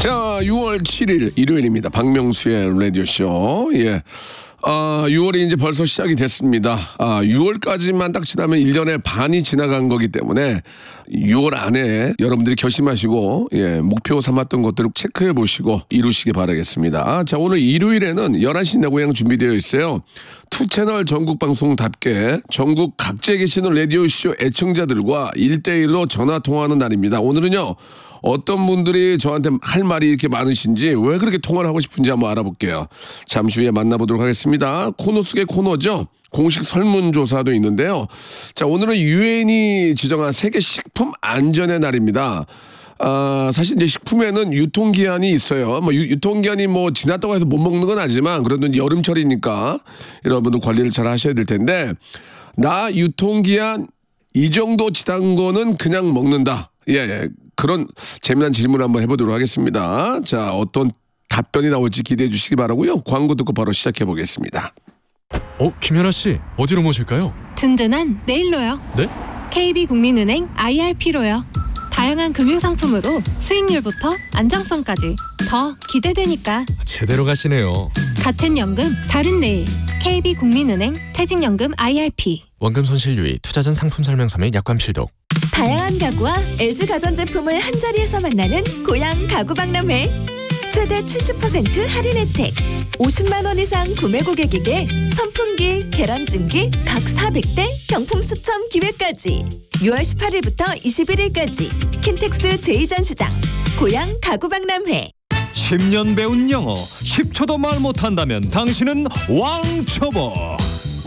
자, 6월 7일 일요일입니다. 박명수의 라디오쇼. 예. 6월이 이제 벌써 시작이 됐습니다. 6월까지만 딱 지나면 1년의 반이 지나간 거기 때문에 6월 안에 여러분들이 결심하시고, 예, 목표 삼았던 것들을 체크해 보시고 이루시기 바라겠습니다. 자, 오늘 일요일에는 11시 내 고향 준비되어 있어요. 투 채널 전국 방송답게 전국 각지에 계시는 라디오쇼 애청자들과 1대1로 전화 통화하는 날입니다. 오늘은요, 어떤 분들이 저한테 할 말이 이렇게 많으신지, 왜 그렇게 통화를 하고 싶은지 한번 알아볼게요. 잠시 후에 만나보도록 하겠습니다. 코너 속의 코너죠. 공식 설문조사도 있는데요. 자, 오늘은 유엔이 지정한 세계 식품 안전의 날입니다. 사실 이제 식품에는 유통기한이 있어요. 유통기한이 지났다고 해서 못 먹는 건 아니지만, 그래도 여름철이니까 여러분들 관리를 잘 하셔야 될 텐데, 나 유통기한 이 정도 지난 거는 그냥 먹는다. 예. 그런 재미난 질문을 한번 해보도록 하겠습니다. 자, 어떤 답변이 나올지 기대해 주시기 바라고요. 광고 듣고 바로 시작해 보겠습니다. 김연아 씨, 어디로 모실까요? 든든한 네일로요. 네? KB국민은행 IRP로요. 다양한 금융상품으로 수익률부터 안정성까지 더 기대되니까. 제대로 가시네요. 같은 연금 다른 네일. KB국민은행 퇴직연금 IRP. 원금 손실 유의, 투자 전 상품 설명서 및 약관 필독. 다양한 가구와 LG 가전제품을 한자리에서 만나는 고양 가구박람회. 최대 70% 할인 혜택. 50만 원 이상 구매 고객에게 선풍기, 계란찜기 각 400대 경품 추첨 기회까지. 6월 18일부터 21일까지 킨텍스 제2전시장 고양 가구박람회. 10년 배운 영어 10초도 말 못한다면 당신은 왕초보.